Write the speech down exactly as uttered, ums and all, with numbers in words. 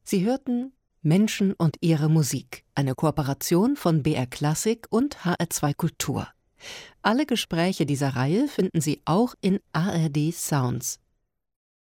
Sie hörten Menschen und ihre Musik, eine Kooperation von B R Klassik und H R zwei Kultur. Alle Gespräche dieser Reihe finden Sie auch in A R D Sounds.